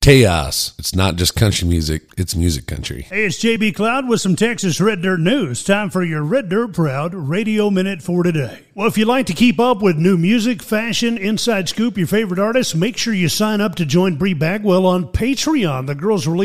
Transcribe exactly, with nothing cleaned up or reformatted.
chaos. It's not just country music, it's music country. Hey, it's J B Cloud with some Texas Red Dirt news. Time for your Red Dirt Proud Radio Minute for today. Well, if you'd like to keep up with new music, fashion, inside scoop, your favorite artists, make sure you sign up to join Bree Bagwell on Patreon. The girls release